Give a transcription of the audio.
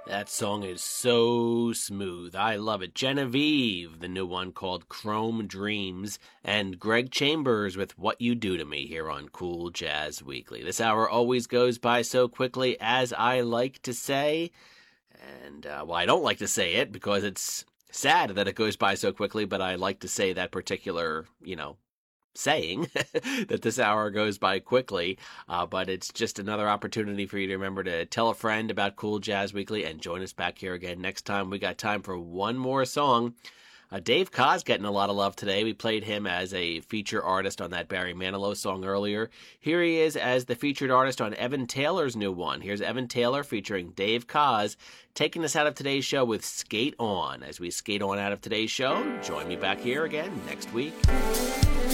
That song is so smooth. I love it. Genevieve, the new one called Chrome Dreams, and Greg Chambers with What You Do to Me here on Cool Jazz Weekly. This hour always goes by so quickly, as I like to say. And, well, I don't like to say it because it's sad that it goes by so quickly, but I like to say that particular, saying that this hour goes by quickly, but it's just another opportunity for you to remember to tell a friend about Cool Jazz Weekly and join us back here again next time. We got time for one more song. Dave Kaz getting a lot of love today. We played him as a feature artist on that Barry Manilow song earlier. Here he is as the featured artist on Evan Taylor's new one. Here's Evan Taylor featuring Dave Kaz taking us out of today's show with Skate On. As we skate on out of today's show, join me back here again next week.